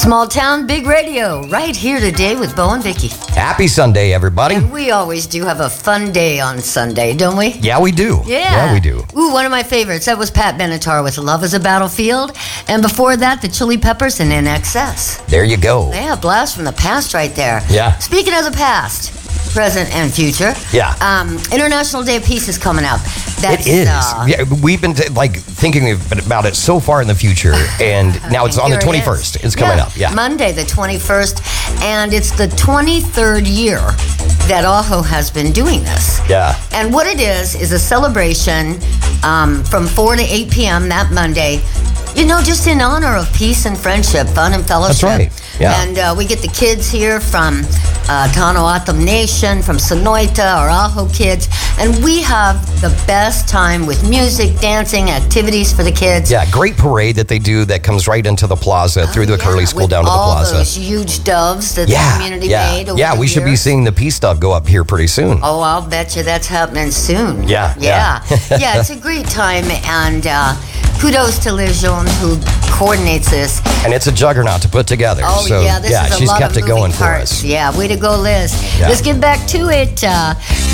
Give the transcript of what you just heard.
Small town, big radio, right here today with Bo and Vicky. Happy Sunday, everybody. And we always do have a fun day on Sunday, don't we? Yeah, we do. Yeah. We do. Ooh, one of my favorites. That was Pat Benatar with Love is a Battlefield. And before that, the Chili Peppers and NXS. There you go. Yeah, blast from the past right there. Yeah. Speaking of the past, present and future. Yeah. International Day of Peace is coming up. That's, it is. Yeah, we've been thinking about it so far in the future, and now it's on the 21st. It's coming up. Yeah. Monday, the 21st, and it's the 23rd year that AHO has been doing this. Yeah. And what it is a celebration from 4 to 8 p.m. that Monday. You know, just in honor of peace and friendship, fun and fellowship. That's right. Yeah. And we get the kids here from Tohono O'odham Nation, from Sonoita, our AHO kids, and we have the best time with music, dancing, activities for the kids. Yeah, great parade that they do that comes right into the plaza, through the Curly School with down to the all plaza. Those huge doves that the community made over Yeah, the we should be years. seeing the peace dove go up here pretty soon. Oh, I'll bet you that's happening soon. Yeah. Yeah, it's a great time, and kudos to Liz Jean, who coordinates this. And it's a juggernaut to put together. Oh, so, yeah, this is a she's lot kept of it going moving for parts. us. Yeah, way to go, Liz. Yeah. Let's get back to it.